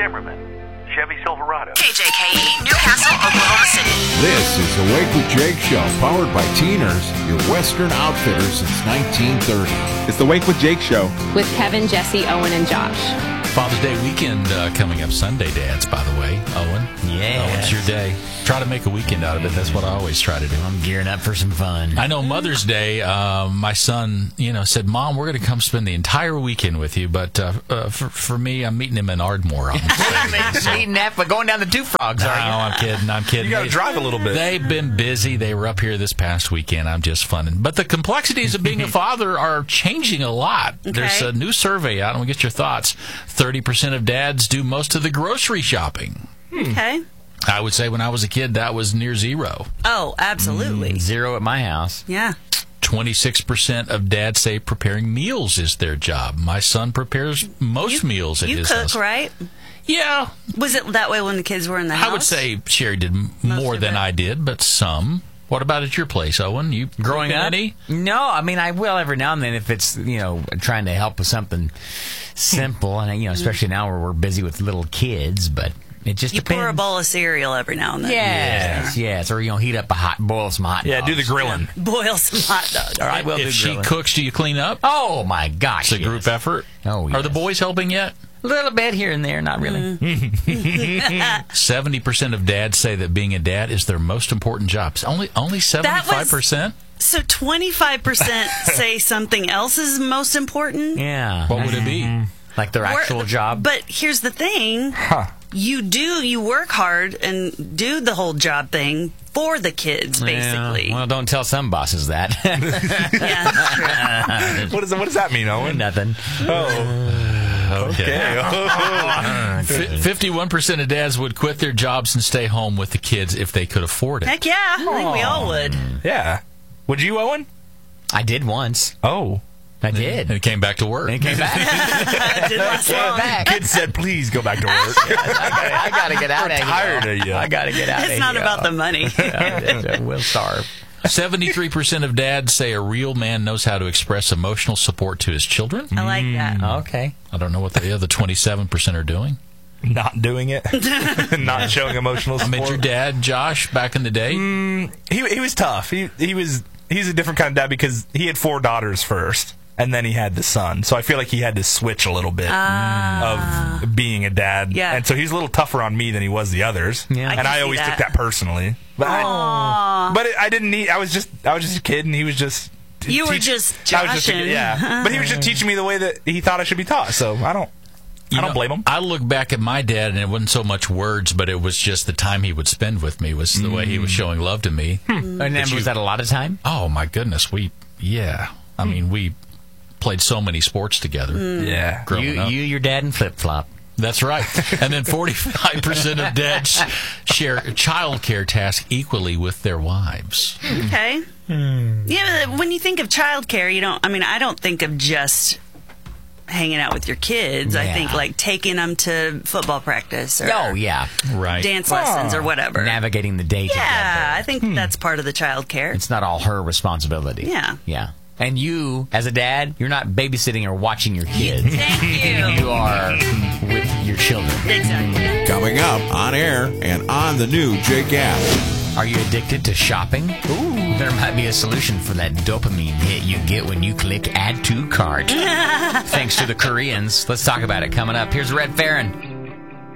Zimmerman, Chevy Silverado. KJKE, Newcastle, Oklahoma City. This is the Wake with Jake Show, powered by Teeners, your Western outfitter since 1930. It's the Wake with Jake Show. With Kevin, Jesse, Owen, and Josh. Father's Day weekend coming up Sunday, Dads, by the way. Owen? Yeah. Owen's your day. Try to make a weekend out of it. That's what I always try to do. I'm gearing up for some fun. I know Mother's Day, my son, said, Mom, we're going to come spend the entire weekend with you. But for me, I'm meeting him in Ardmore on Meeting that, but going down the Two Frogs, are you? No, I'm kidding. You got to drive a little bit. They've been busy. They were up here this past weekend. I'm just funning. But the complexities of being a father are changing a lot. Okay. There's a new survey out, and we'll get your thoughts. 30% of dads do most of the grocery shopping. Okay. I would say when I was a kid, that was near zero. Oh, absolutely. Zero at my house. Yeah. 26% of dads say preparing meals is their job. My son prepares most meals at his You house. cook, right? Yeah. Was it that way when the kids were in the house? I would say Sherry did more of than it. I did, but some. What about at your place, Owen? You Growing cooking up? any? No, I mean, I will every now and then if it's, trying to help with something simple. And, especially now where we're busy with little kids, but it just You depends. pour a bowl of cereal every now and then. Yes. Or, heat up boil some hot dogs. Yeah, do the grilling. Boil some hot dogs. All right, well, If she cooks, do you clean up? Oh, my gosh. It's a group effort. Oh, Are the yes. boys helping yet? A little bit here and there, not really. 70% of dads say that being a dad is their most important job. Only 75%? So 25% say something else is most important? Yeah. What would it be? Like their actual job? But here's the thing. You work hard and do the whole job thing for the kids, basically. Yeah. Well, don't tell some bosses that. Yeah, that's true. What does that mean, Owen? Nothing. Okay. 51% of dads would quit their jobs and stay home with the kids if they could afford it. Heck yeah, I think we all would. Yeah. Would you, Owen? I did once. Oh. I did. And it came back to work. And it came back. Didn't last long. Kids said, please go back to work. I got to get out of here. Tired of you. I got to get out of here. It's not about the money. We'll starve. 73% of dads say a real man knows how to express emotional support to his children. I like that. Okay. I don't know what the other 27% are doing. Not doing it. Not showing emotional I support. met your dad, Josh, back in the day. He was tough. He's a different kind of dad because he had 4 daughters first, and then he had the son. So I feel like he had to switch a little bit of being a dad. Yeah. And so he's a little tougher on me than he was the others. Yeah. And I always took that personally. But I didn't need. I was just a kid, and he was just. You were just joshing. Yeah. But he was just teaching me the way that he thought I should be taught. So I don't blame him. I look back at my dad, and it wasn't so much words, but it was just the time he would spend with me was the way he was showing love to me. And then was that a lot of time? Oh, my goodness. We played so many sports together. Yeah. Growing up. You, your dad, and flip-flop. That's right. And then 45% of dads share child care tasks equally with their wives. Okay. Yeah, but when you think of childcare, I don't think of just hanging out with your kids. I think like taking them to football practice or Right. dance lessons or whatever. Navigating the day together. Yeah, I think that's part of the childcare. It's not all her responsibility. Yeah. Yeah. And you, as a dad, you're not babysitting or watching your kids. Thank you. You are with your children. Exactly. Coming up on air and on the new Jake app. Are you addicted to shopping? Ooh. There might be a solution for that dopamine hit you get when you click Add to Cart. Thanks to the Koreans. Let's talk about it coming up. Here's Red Farron.